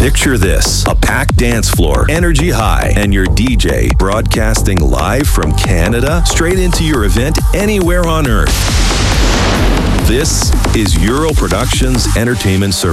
Picture this, a packed dance floor, energy high, and your DJ broadcasting live from Canada straight into your event anywhere on Earth. This is Euro Productions Entertainment Service.